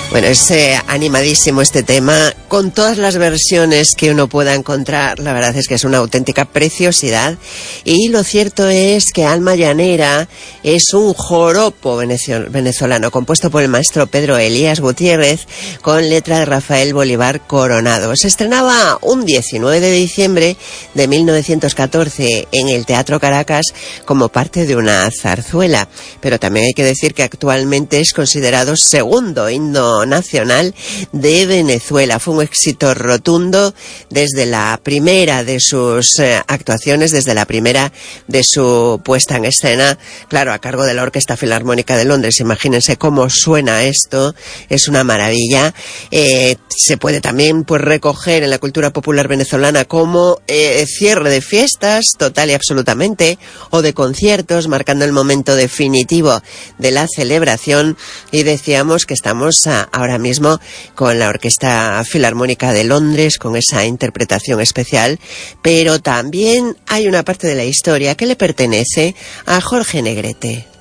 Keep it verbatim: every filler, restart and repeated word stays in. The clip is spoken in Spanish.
Bueno, es eh, animadísimo este tema, con todas las versiones que uno pueda encontrar. La verdad es que es una auténtica preciosidad. Y lo cierto es que Alma Llanera es un joropo venezolano compuesto por el maestro Pedro Elías Gutiérrez, con letra de Rafael Bolívar Coronado. Se estrenaba un diecinueve de diciembre de mil novecientos catorce en el Teatro Caracas como parte de una zarzuela. Pero también hay que decir que actualmente es considerado segundo himno nacional de Venezuela. Fue un éxito rotundo desde la primera de sus eh, actuaciones, desde la primera de su puesta en escena, claro, a cargo de la Orquesta Filarmónica de Londres. Imagínense cómo suena esto, es una maravilla. Eh, se puede también pues recoger en la cultura popular venezolana como eh, cierre de fiestas, total y absolutamente, o de conciertos, marcando el momento definitivo de la celebración. Y decíamos que estamos a ahora mismo con la Orquesta Filarmónica de Londres, con esa interpretación especial, pero también hay una parte de la historia que le pertenece a Jorge Negrete.